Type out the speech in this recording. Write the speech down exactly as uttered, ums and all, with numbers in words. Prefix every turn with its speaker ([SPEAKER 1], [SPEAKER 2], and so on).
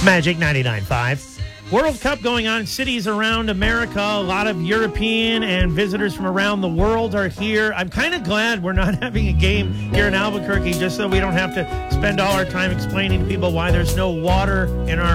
[SPEAKER 1] Magic ninety-nine point five. World Cup going on in cities around America. A lot of European and visitors from around the world are here. I'm kind of glad we're not having a game here in Albuquerque just so we don't have to spend all our time explaining to people why there's no water in our